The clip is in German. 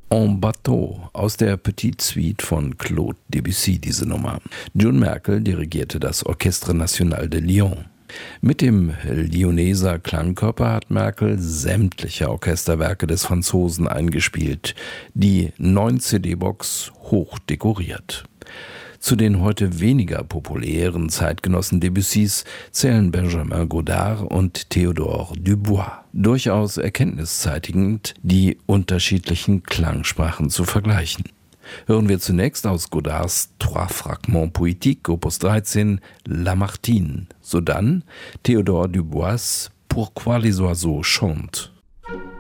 En Bateau aus der Petite Suite von Claude Debussy, diese Nummer. June Merkel dirigierte das Orchestre National de Lyon. Mit dem Lyoneser Klangkörper hat Merkel sämtliche Orchesterwerke des Franzosen eingespielt, die 9 CD-Box hoch dekoriert. Zu den heute weniger populären Zeitgenossen Debussys zählen Benjamin Godard und Théodore Dubois. Durchaus erkenntniszeitigend, die unterschiedlichen Klangsprachen zu vergleichen. Hören wir zunächst aus Godards Trois Fragments Poétiques, Opus 13, Lamartine. Sodann Théodore Dubois, Pourquoi les oiseaux chantent.